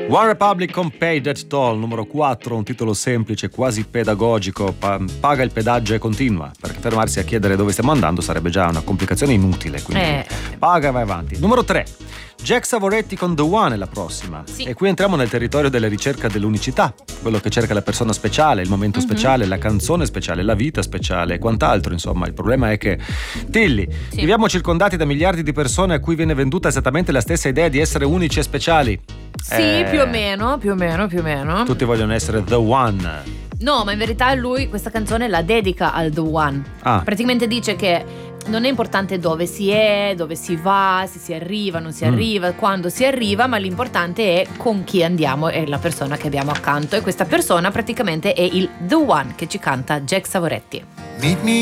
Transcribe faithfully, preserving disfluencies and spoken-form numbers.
One Republic con Pay That Toll, numero quattro, un titolo semplice, quasi pedagogico, pa- paga il pedaggio e continua, perché fermarsi a chiedere dove stiamo andando sarebbe già una complicazione inutile, quindi Eh. paga e vai avanti. Numero tre, Jack Savoretti con The One è la prossima. Sì. E qui entriamo nel territorio della ricerca dell'unicità, quello che cerca la persona speciale, il momento Mhm. speciale, la canzone speciale, la vita speciale e quant'altro. Insomma, il problema è che, Tilly, Sì. viviamo circondati da miliardi di persone a cui viene venduta esattamente la stessa idea di essere unici e speciali. Sì, Eh, più o meno, più o meno, più o meno. Tutti vogliono essere The One. No, ma in verità lui questa canzone la dedica al The One. Ah. Praticamente dice che non è importante dove si è, dove si va, se si arriva, non si Mm. arriva, quando si arriva, ma l'importante è con chi andiamo e la persona che abbiamo accanto. E questa persona praticamente è il The One che ci canta Jack Savoretti. Meet me